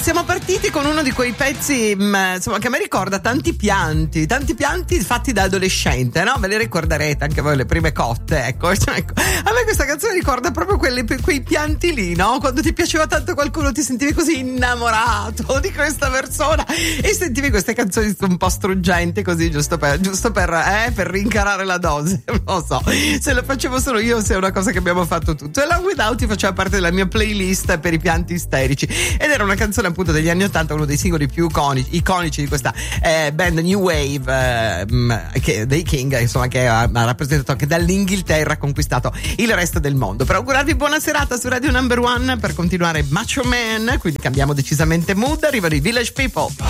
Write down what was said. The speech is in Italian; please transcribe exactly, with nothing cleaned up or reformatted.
siamo partiti con uno di quei pezzi mh, insomma, che a me ricorda tanti pianti, tanti pianti fatti da adolescente, no? Ve li ricorderete anche voi, le prime cotte, ecco. ecco. A me questa canzone ricorda proprio quelli, quei pianti lì, no? Quando ti piaceva tanto qualcuno, ti sentivi così innamorato di questa persona e sentivi queste canzoni un po' struggenti così, giusto per, giusto per, eh, per rincarare la dose. Non lo so se lo facevo solo io o se è una cosa che abbiamo fatto tutti. E la Without You faceva parte della mia playlist per i pianti isterici ed era una canzone appunto degli anni ottanta, uno dei singoli più iconici, iconici di questa eh, band New Wave eh, che, dei King, insomma, che ha, ha rappresentato anche dall'Inghilterra, ha conquistato il resto del mondo. Per augurarvi buona serata su Radio Number One, per continuare Macho Man, quindi cambiamo decisamente mood, arrivano i Village People.